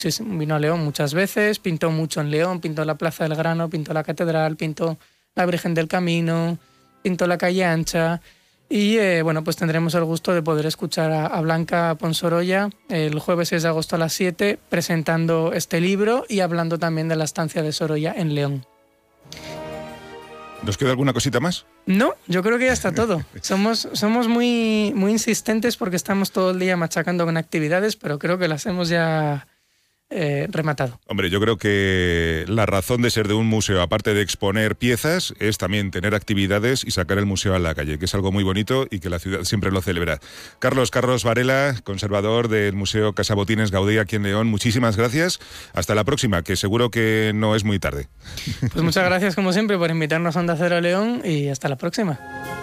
muchísimo, vino a León muchas veces, pintó mucho en León, pintó la Plaza del Grano, pintó la Catedral, pintó la Virgen del Camino, pintó la Calle Ancha. Y bueno, pues tendremos el gusto de poder escuchar a Blanca Ponsorolla el jueves 6 de agosto a las 7 presentando este libro y hablando también de la estancia de Sorolla en León. ¿Nos queda alguna cosita más? No, yo creo que ya está todo. Somos muy insistentes porque estamos todo el día machacando con actividades, pero creo que las hemos ya rematado. Hombre, yo creo que la razón de ser de un museo, aparte de exponer piezas, es también tener actividades y sacar el museo a la calle, que es algo muy bonito y que la ciudad siempre lo celebra. Carlos Varela, conservador del Museo Casa Botines Gaudí aquí en León, muchísimas gracias. Hasta la próxima, que seguro que no es muy tarde. Pues muchas gracias, como siempre, por invitarnos a Onda Cero León y hasta la próxima.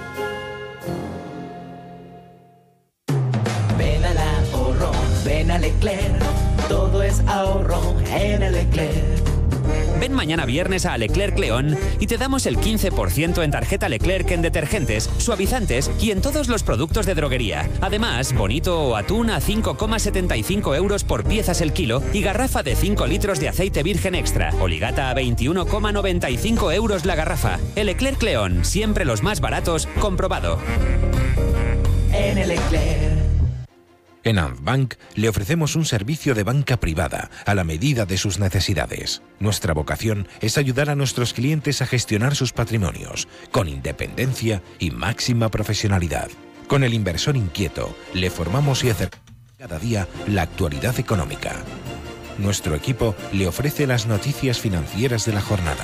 Ven al ahorro, ven a Leclerc, todo es ahorro en el Leclerc. Ven mañana viernes a Leclerc León y te damos el 15% en tarjeta Leclerc en detergentes, suavizantes y en todos los productos de droguería. Además, bonito o atún a 5,75 euros por piezas el kilo y garrafa de 5 litros de aceite virgen extra. Oligata a 21,95 euros la garrafa. El Leclerc León, siempre los más baratos, comprobado. En el Leclerc. En Antbank le ofrecemos un servicio de banca privada a la medida de sus necesidades. Nuestra vocación es ayudar a nuestros clientes a gestionar sus patrimonios con independencia y máxima profesionalidad. Con el inversor inquieto le formamos y acercamos cada día la actualidad económica. Nuestro equipo le ofrece las noticias financieras de la jornada.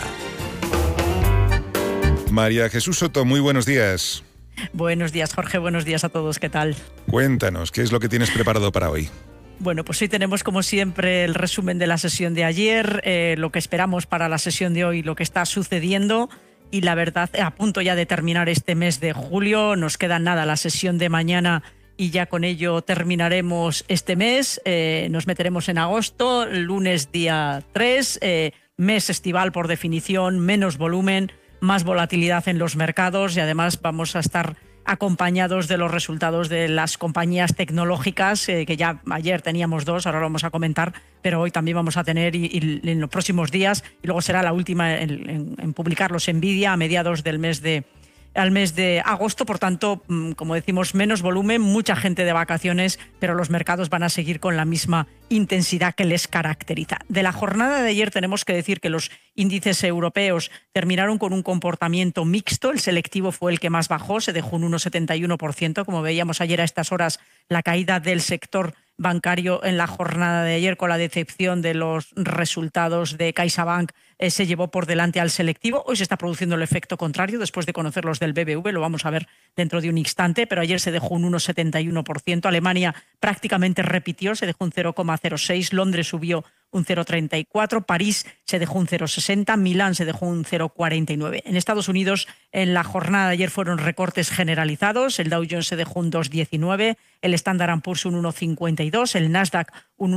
María Jesús Soto, muy buenos días. Buenos días, Jorge. Buenos días a todos. ¿Qué tal? Cuéntanos, ¿qué es lo que tienes preparado para hoy? Bueno, pues hoy tenemos como siempre el resumen de la sesión de ayer, lo que esperamos para la sesión de hoy, lo que está sucediendo y la verdad, a punto ya de terminar este mes de julio, nos queda nada la sesión de mañana y ya con ello terminaremos este mes, nos meteremos en agosto, lunes día 3, mes estival por definición, menos volumen, más volatilidad en los mercados y además vamos a estar acompañados de los resultados de las compañías tecnológicas, que ya ayer teníamos 2, ahora lo vamos a comentar, pero hoy también vamos a tener y en los próximos días, y luego será la última en publicarlos Nvidia a mediados del mes de agosto, por tanto, como decimos, menos volumen, mucha gente de vacaciones, pero los mercados van a seguir con la misma intensidad que les caracteriza. De la jornada de ayer tenemos que decir que los índices europeos terminaron con un comportamiento mixto, el selectivo fue el que más bajó, se dejó un 1,71%, como veíamos ayer a estas horas, la caída del sector bancario en la jornada de ayer con la decepción de los resultados de CaixaBank se llevó por delante al selectivo. Hoy se está produciendo el efecto contrario después de conocer los del BBV, lo vamos a ver dentro de un instante, pero ayer se dejó un 1,71%. Alemania prácticamente repitió, se dejó un 0,06%, Londres subió un 0,34%, París se dejó un 0,60%, Milán se dejó un 0,49%. En Estados Unidos, en la jornada de ayer fueron recortes generalizados, el Dow Jones se dejó un 2,19%, el Standard & Poor's un 1,52%, el Nasdaq un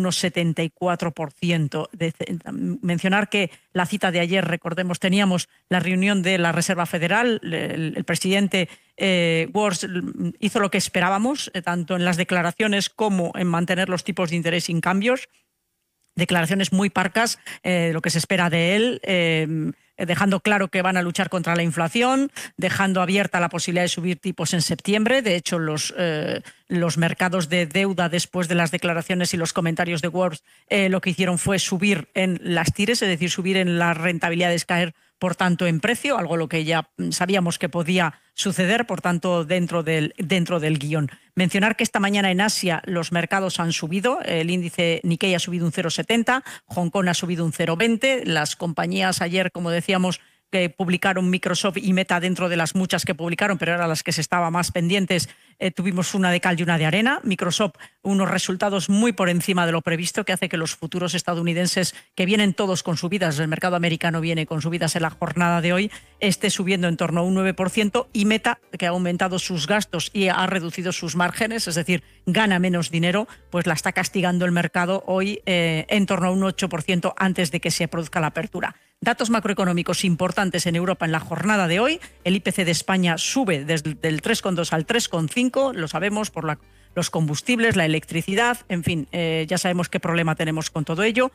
1,74%. Mencionar que la cita de ayer, recordemos, teníamos la reunión de la Reserva Federal, el presidente Wars hizo lo que esperábamos, tanto en las declaraciones como en mantener los tipos de interés sin cambios. Declaraciones muy parcas, lo que se espera de él, dejando claro que van a luchar contra la inflación, dejando abierta la posibilidad de subir tipos en septiembre. De hecho, los mercados de deuda después de las declaraciones y los comentarios de Wars lo que hicieron fue subir en las tires, es decir, subir en las rentabilidades, caer por tanto en precio, algo lo que ya sabíamos que podía suceder, por tanto dentro del guión. Mencionar que esta mañana en Asia los mercados han subido, el índice Nikkei ha subido un 0,70, Hong Kong ha subido un 0,20, las compañías ayer, como decíamos, que publicaron Microsoft y Meta dentro de las muchas que publicaron, pero eran las que se estaba más pendientes, tuvimos una de cal y una de arena. Microsoft, unos resultados muy por encima de lo previsto, que hace que los futuros estadounidenses, que vienen todos con subidas, el mercado americano viene con subidas en la jornada de hoy, esté subiendo en torno a un 9%, y Meta, que ha aumentado sus gastos y ha reducido sus márgenes, es decir, gana menos dinero, pues la está castigando el mercado hoy en torno a un 8% antes de que se produzca la apertura. Datos macroeconómicos importantes en Europa en la jornada de hoy. El IPC de España sube desde el 3,2 al 3,5, lo sabemos por los combustibles, la electricidad, en fin, ya sabemos qué problema tenemos con todo ello.